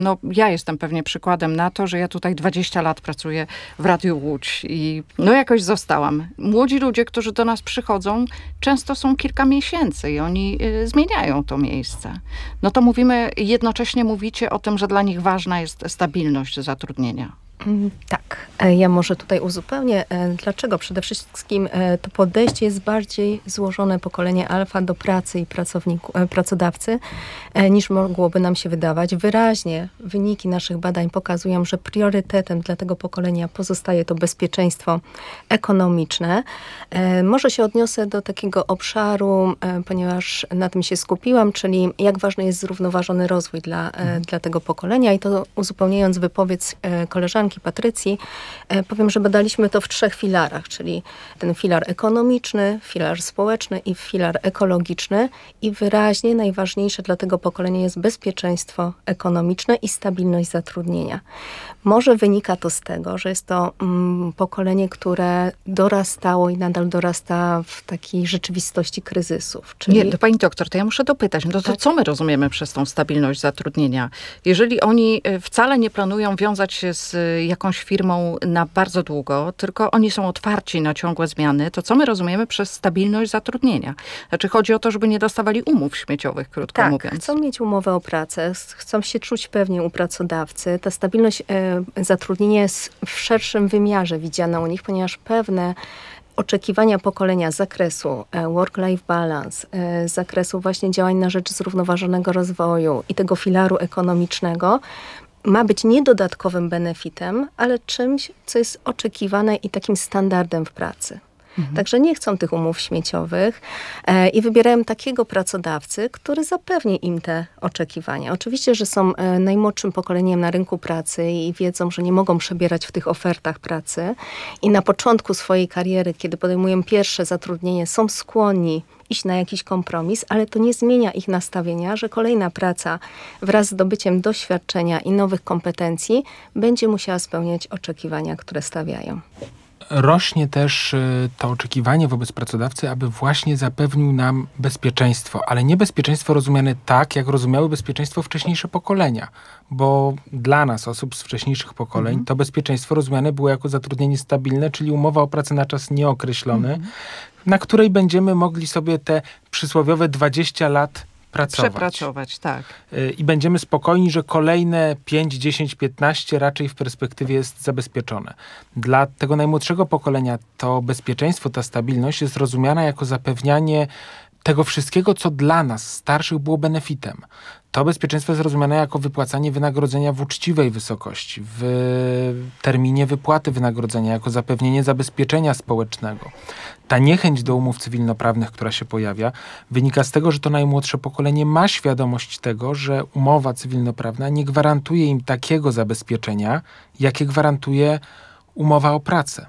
No, ja jestem pewnie przykładem na to, że ja tutaj 20 lat pracuję w Radiu Łódź i no jakoś zostałam. Młodzi ludzie, którzy do nas przychodzą, często są kilka miesięcy i oni zmieniają to miejsce. No to jednocześnie mówicie o tym, że dla nich ważna jest stabilność zatrudnienia. Tak, ja może tutaj uzupełnię. Dlaczego? Przede wszystkim to podejście jest bardziej złożone pokolenie alfa do pracy i pracodawcy, niż mogłoby nam się wydawać. Wyraźnie wyniki naszych badań pokazują, że priorytetem dla tego pokolenia pozostaje to bezpieczeństwo ekonomiczne. Może się odniosę do takiego obszaru, ponieważ na tym się skupiłam, czyli jak ważny jest zrównoważony rozwój dla tego pokolenia i to uzupełniając wypowiedź koleżanki Patrycji, powiem, że badaliśmy to w 3 filarach, czyli ten filar ekonomiczny, filar społeczny i filar ekologiczny i wyraźnie najważniejsze dla tego pokolenia jest bezpieczeństwo ekonomiczne i stabilność zatrudnienia. Może wynika to z tego, że jest to pokolenie, które dorastało i nadal dorasta w takiej rzeczywistości kryzysów. Czyli... Nie, pani doktor, to ja muszę dopytać, no to Tak? co my rozumiemy przez tą stabilność zatrudnienia? Jeżeli oni wcale nie planują wiązać się z jakąś firmą na bardzo długo, tylko oni są otwarci na ciągłe zmiany, to co my rozumiemy przez stabilność zatrudnienia? Znaczy chodzi o to, żeby nie dostawali umów śmieciowych, krótko mówiąc. Chcą mieć umowę o pracę, chcą się czuć pewnie u pracodawcy. Ta stabilność zatrudnienia jest w szerszym wymiarze widziana u nich, ponieważ pewne oczekiwania pokolenia z zakresu work-life balance, z zakresu właśnie działań na rzecz zrównoważonego rozwoju i tego filaru ekonomicznego ma być nie dodatkowym benefitem, ale czymś, co jest oczekiwane i takim standardem w pracy. Także nie chcą tych umów śmieciowych i wybierają takiego pracodawcy, który zapewni im te oczekiwania. Oczywiście, że są najmłodszym pokoleniem na rynku pracy i wiedzą, że nie mogą przebierać w tych ofertach pracy i na początku swojej kariery, kiedy podejmują pierwsze zatrudnienie, są skłonni iść na jakiś kompromis, ale to nie zmienia ich nastawienia, że kolejna praca wraz z zdobyciem doświadczenia i nowych kompetencji będzie musiała spełniać oczekiwania, które stawiają. Rośnie też to oczekiwanie wobec pracodawcy, aby właśnie zapewnił nam bezpieczeństwo, ale nie bezpieczeństwo rozumiane tak, jak rozumiały bezpieczeństwo wcześniejsze pokolenia, bo dla nas, osób z wcześniejszych pokoleń, to bezpieczeństwo rozumiane było jako zatrudnienie stabilne, czyli umowa o pracę na czas nieokreślony, na której będziemy mogli sobie te przysłowiowe 20 lat Przepracować, tak. I będziemy spokojni, że kolejne 5, 10, 15 raczej w perspektywie jest zabezpieczone. Dla tego najmłodszego pokolenia to bezpieczeństwo, ta stabilność jest rozumiana jako zapewnianie tego wszystkiego, co dla nas, starszych, było benefitem. To bezpieczeństwo jest rozumiane jako wypłacanie wynagrodzenia w uczciwej wysokości, w terminie wypłaty wynagrodzenia, jako zapewnienie zabezpieczenia społecznego. Ta niechęć do umów cywilnoprawnych, która się pojawia, wynika z tego, że to najmłodsze pokolenie ma świadomość tego, że umowa cywilnoprawna nie gwarantuje im takiego zabezpieczenia, jakie gwarantuje umowa o pracę.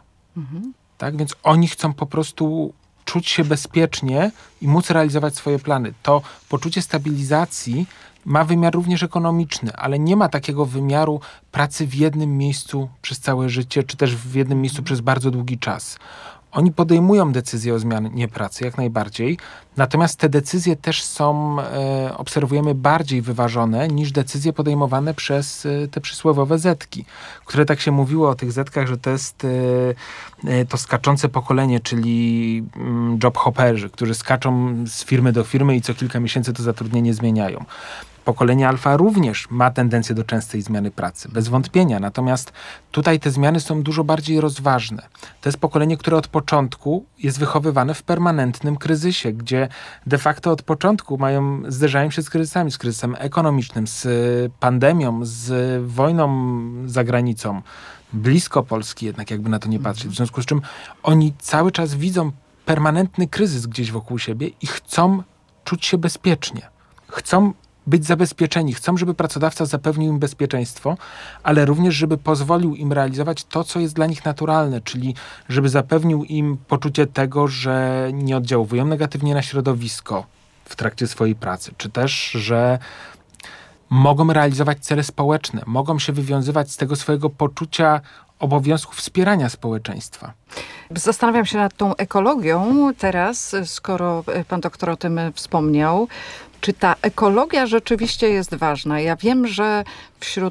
Tak? Więc oni chcą po prostu czuć się bezpiecznie i móc realizować swoje plany. To poczucie stabilizacji ma wymiar również ekonomiczny, ale nie ma takiego wymiaru pracy w jednym miejscu przez całe życie, czy też w jednym miejscu przez bardzo długi czas. Oni podejmują decyzje o zmianie pracy, jak najbardziej, natomiast te decyzje też są, obserwujemy, bardziej wyważone niż decyzje podejmowane przez te przysłowiowe zetki, które tak się mówiło o tych zetkach, że to jest to skaczące pokolenie, czyli job hopperzy, którzy skaczą z firmy do firmy i co kilka miesięcy to zatrudnienie zmieniają. Pokolenie alfa również ma tendencję do częstej zmiany pracy, bez wątpienia. Natomiast tutaj te zmiany są dużo bardziej rozważne. To jest pokolenie, które od początku jest wychowywane w permanentnym kryzysie, gdzie de facto od początku zderzają się z kryzysami, z kryzysem ekonomicznym, z pandemią, z wojną za granicą, blisko Polski jednak, jakby na to nie patrzeć. W związku z czym oni cały czas widzą permanentny kryzys gdzieś wokół siebie i chcą czuć się bezpiecznie. Chcą być zabezpieczeni. Chcą, żeby pracodawca zapewnił im bezpieczeństwo, ale również, żeby pozwolił im realizować to, co jest dla nich naturalne, czyli żeby zapewnił im poczucie tego, że nie oddziałują negatywnie na środowisko w trakcie swojej pracy, czy też, że mogą realizować cele społeczne, mogą się wywiązywać z tego swojego poczucia obowiązku wspierania społeczeństwa. Zastanawiam się nad tą ekologią teraz, skoro pan doktor o tym wspomniał. Czy ta ekologia rzeczywiście jest ważna? Ja wiem, że wśród